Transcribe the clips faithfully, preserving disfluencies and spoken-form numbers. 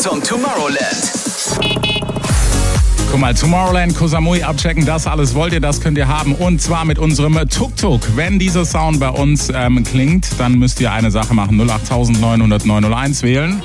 zum Tomorrowland. Guck mal, Tomorrowland, Koh Samui abchecken, das alles wollt ihr, das könnt ihr haben. Und zwar mit unserem Tuk-Tuk. Wenn dieser Sound bei uns ähm, klingt, dann müsst ihr eine Sache machen. null acht neun null null neun null eins wählen.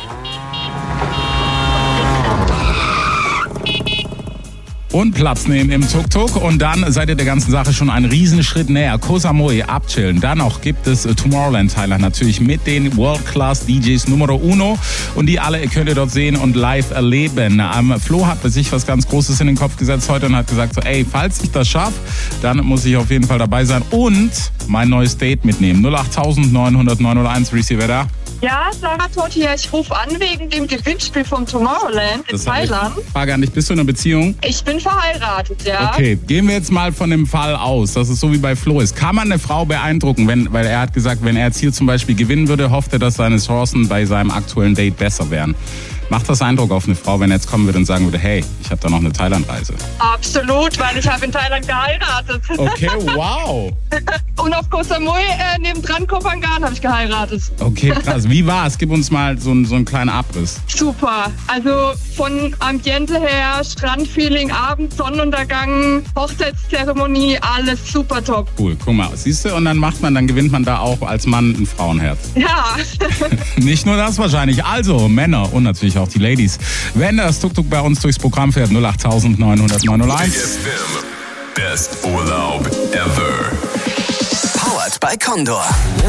Und Platz nehmen im Tuk-Tuk und dann seid ihr der ganzen Sache schon einen riesen Schritt näher. Koh Samui abchillen. Dann noch gibt es Tomorrowland-Thailand natürlich mit den World-Class-D Js Numero Uno und die alle könnt ihr dort sehen und live erleben. Ähm, Flo hat bei sich was ganz Großes in den Kopf gesetzt heute und hat gesagt so, ey, falls ich das schaffe, dann muss ich auf jeden Fall dabei sein und mein neues Date mitnehmen. null acht neun null null neun null eins, Reese, wer da? Ja, Sarah Todt hier. Ich rufe an wegen dem Gewinnspiel vom Tomorrowland in Das Thailand. Ich frage an dich, bist du in einer Beziehung? Ich bin verheiratet, ja. Okay, gehen wir jetzt mal von dem Fall aus, dass es so wie bei Flo ist. Kann man eine Frau beeindrucken, wenn, weil er hat gesagt, wenn er jetzt hier zum Beispiel gewinnen würde, hofft er, dass seine Chancen bei seinem aktuellen Date besser wären. Macht das Eindruck auf eine Frau, wenn er jetzt kommen würde und sagen würde, hey, ich habe da noch eine Thailandreise? Absolut, weil ich habe in Thailand geheiratet. Okay, wow. Und auf Koh Samui äh, nebendran Koh Phangan habe ich geheiratet. Okay, krass. Wie war's? Gib uns mal so, so einen kleinen Abriss. Super. Also von Ambiente her, Strandfeeling, Abend, Sonnenuntergang, Hochzeitszeremonie, alles super top. Cool, guck mal. Siehst du, und dann macht man, dann gewinnt man da auch als Mann ein Frauenherz. Ja. Nicht nur das wahrscheinlich. Also Männer und natürlich auch die Ladies. Wenn das Tuk-Tuk bei uns durchs Programm fährt, null acht neun null null neun null eins. Best Urlaub ever. Powered by Condor.